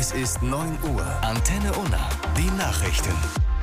Es ist 9 Uhr. Antenne Unna. Die Nachrichten.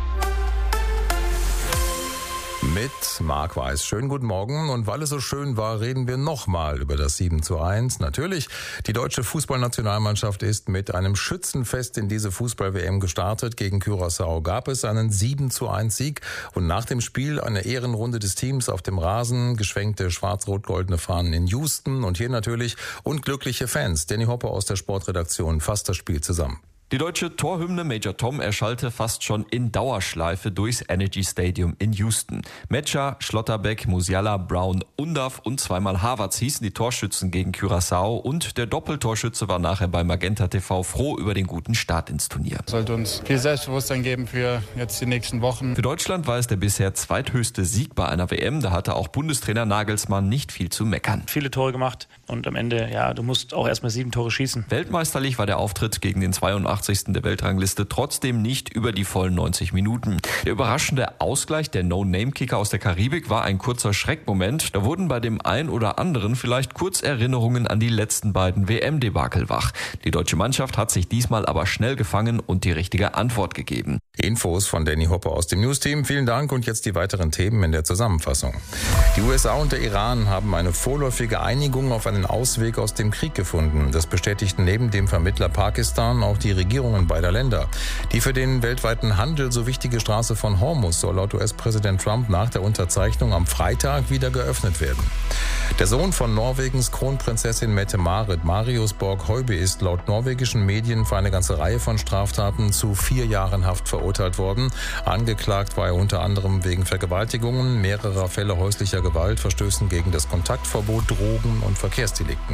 Mit Marc Weiß. Schönen guten Morgen. Und weil es so schön war, reden wir nochmal über das 7:1. Natürlich, die deutsche Fußballnationalmannschaft ist mit einem Schützenfest in diese Fußball-WM gestartet. Gegen Curaçao gab es einen 7:1-Sieg. Und nach dem Spiel eine Ehrenrunde des Teams auf dem Rasen, geschwenkte schwarz-rot-goldene Fahnen in Houston und hier natürlich unglückliche Fans. Danny Hopper aus der Sportredaktion fasst das Spiel zusammen. Die deutsche Torhymne Major Tom erschallte fast schon in Dauerschleife durchs Energy Stadium in Houston. Metscher, Schlotterbeck, Musiala, Brown, Undav und zweimal Havertz hießen die Torschützen gegen Curaçao und der Doppeltorschütze war nachher bei Magenta TV froh über den guten Start ins Turnier. Sollte uns viel Selbstbewusstsein geben für jetzt die nächsten Wochen. Für Deutschland war es der bisher zweithöchste Sieg bei einer WM. Da hatte auch Bundestrainer Nagelsmann nicht viel zu meckern. Viele Tore gemacht und am Ende, du musst auch erstmal 7 Tore schießen. Weltmeisterlich war der Auftritt gegen den 82. der Weltrangliste trotzdem nicht über die vollen 90 Minuten. Der überraschende Ausgleich der No-Name-Kicker aus der Karibik war ein kurzer Schreckmoment. Da wurden bei dem ein oder anderen vielleicht kurz Erinnerungen an die letzten beiden WM-Debakel wach. Die deutsche Mannschaft hat sich diesmal aber schnell gefangen und die richtige Antwort gegeben. Infos von Danny Hopper aus dem News-Team. Vielen Dank und jetzt die weiteren Themen in der Zusammenfassung. Die USA und der Iran haben eine vorläufige Einigung auf einen Ausweg aus dem Krieg gefunden. Das bestätigten neben dem Vermittler Pakistan auch die Regierungen beider Länder. Die für den weltweiten Handel so wichtige Straße von Hormuz soll laut US-Präsident Trump nach der Unterzeichnung am Freitag wieder geöffnet werden. Der Sohn von Norwegens Kronprinzessin Mette-Marit, Marius Borg-Høiby, ist laut norwegischen Medien für eine ganze Reihe von Straftaten zu 4 Jahren Haft verurteilt worden. Angeklagt war er unter anderem wegen Vergewaltigungen, mehrerer Fälle häuslicher Gewalt, Verstößen gegen das Kontaktverbot, Drogen und Verkehrsdelikten.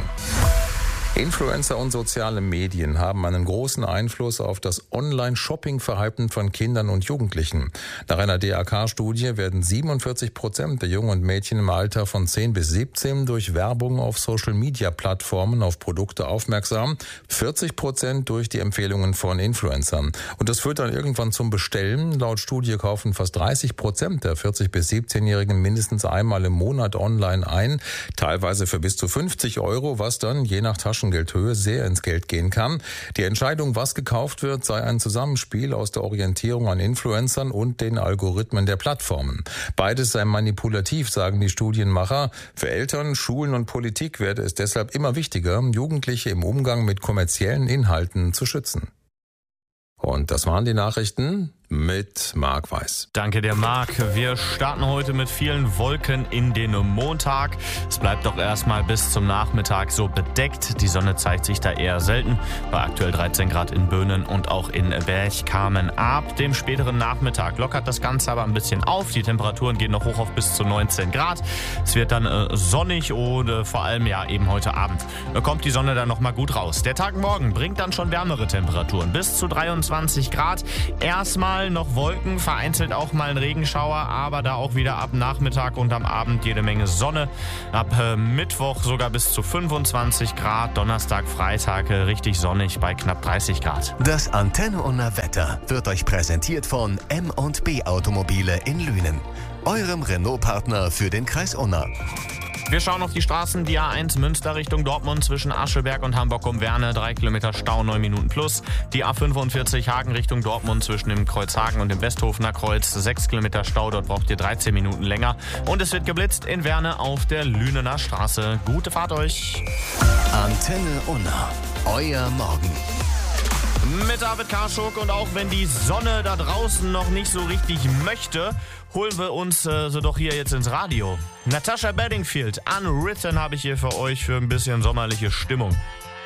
Influencer und soziale Medien haben einen großen Einfluss auf das Online-Shopping-Verhalten von Kindern und Jugendlichen. Nach einer DAK-Studie werden 47% der Jungen und Mädchen im Alter von 10 bis 17 durch Werbung auf Social-Media-Plattformen auf Produkte aufmerksam, 40% durch die Empfehlungen von Influencern. Und das führt dann irgendwann zum Bestellen. Laut Studie kaufen fast 30% der 40- bis 17-Jährigen mindestens einmal im Monat online ein, teilweise für bis zu 50 €, was dann je nach Taschengeldhöhe sehr ins Geld gehen kann. Die Entscheidung, was gekauft wird, sei ein Zusammenspiel aus der Orientierung an Influencern und den Algorithmen der Plattformen. Beides sei manipulativ, sagen die Studienmacher. Für Eltern, Schulen und Politik werde es deshalb immer wichtiger, Jugendliche im Umgang mit kommerziellen Inhalten zu schützen. Und das waren die Nachrichten mit Marc Weiß. Danke dir, Marc. Wir starten heute mit vielen Wolken in den Montag. Es bleibt doch erstmal bis zum Nachmittag so bedeckt. Die Sonne zeigt sich da eher selten. Bei aktuell 13 Grad in Böhnen und auch in Berchtesgaden. Ab dem späteren Nachmittag lockert das Ganze aber ein bisschen auf. Die Temperaturen gehen noch hoch auf bis zu 19 Grad. Es wird dann sonnig und vor allem eben heute Abend kommt die Sonne dann nochmal gut raus. Der Tag morgen bringt dann schon wärmere Temperaturen. Bis zu 23 Grad. Erstmal noch Wolken, vereinzelt auch mal ein Regenschauer, aber da auch wieder ab Nachmittag und am Abend jede Menge Sonne. Ab Mittwoch sogar bis zu 25 Grad, Donnerstag, Freitag richtig sonnig bei knapp 30 Grad. Das Antenne Unna Wetter wird euch präsentiert von M&B Automobile in Lünen, eurem Renault-Partner für den Kreis Unna. Wir schauen auf die Straßen. Die A1 Münster Richtung Dortmund zwischen Ascheberg und Hamburg-um-Werne, 3 Kilometer Stau, 9 Minuten plus. Die A45 Hagen Richtung Dortmund zwischen dem Kreuz Hagen und dem Westhofener Kreuz, 6 Kilometer Stau, dort braucht ihr 13 Minuten länger. Und es wird geblitzt in Werne auf der Lünener Straße. Gute Fahrt euch. Antenne Unna, euer Morgen. Mit David Karschuk, und auch wenn die Sonne da draußen noch nicht so richtig möchte, holen wir uns so doch hier jetzt ins Radio. Natasha Bedingfield, Unwritten habe ich hier für euch für ein bisschen sommerliche Stimmung.